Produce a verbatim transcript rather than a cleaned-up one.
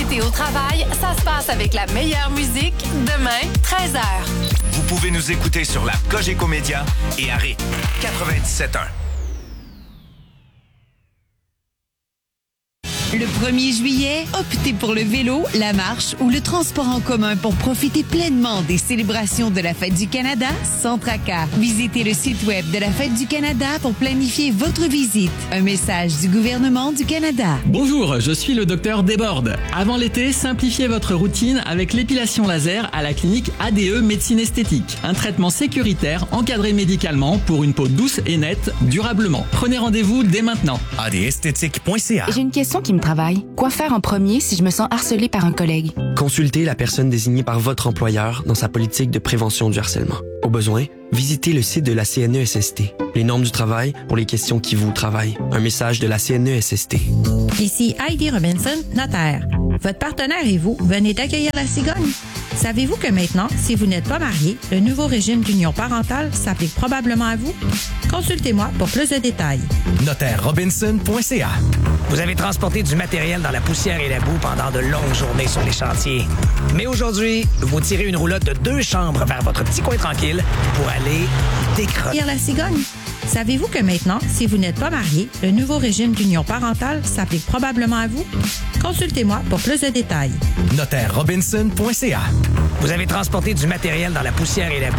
été au travail, ça se passe avec la meilleure musique. Demain, treize heures. Vous pouvez nous écouter sur l'app Cogeco Média et à Rythme quatre-vingt-dix-sept un. Le premier juillet, optez pour le vélo, la marche ou le transport en commun pour profiter pleinement des célébrations de la Fête du Canada sans tracas. Visitez le site web de la Fête du Canada pour planifier votre visite. Un message du gouvernement du Canada. Bonjour, je suis le docteur Desbordes. Avant l'été, simplifiez votre routine avec l'épilation laser à la clinique A D E Médecine Esthétique. Un traitement sécuritaire encadré médicalement pour une peau douce et nette durablement. Prenez rendez-vous dès maintenant. a d esthétique point c a. J'ai une question qui me travaille. Quoi faire en premier si je me sens harcelée par un collègue? Consultez la personne désignée par votre employeur dans sa politique de prévention du harcèlement. Au besoin, visitez le site de la C N E S S T. Les normes du travail pour les questions qui vous travaillent. Un message de la C N E S S T. Ici Heidi Robinson, notaire. Votre partenaire et vous venez d'accueillir la cigogne. Savez-vous que maintenant, si vous n'êtes pas marié, le nouveau régime d'union parentale s'applique probablement à vous? Consultez-moi pour plus de détails. notaire robinson point c a. Vous avez transporté du matériel dans la poussière et la boue pendant de longues journées sur les chantiers. Mais aujourd'hui, vous tirez une roulotte de deux chambres vers votre petit coin tranquille pour aller décrocher. La cigogne. Savez-vous que maintenant, si vous n'êtes pas marié, le nouveau régime d'union parentale s'applique probablement à vous? Consultez-moi pour plus de détails. notaire robinson point c a. Vous avez transporté du matériel dans la poussière et la boue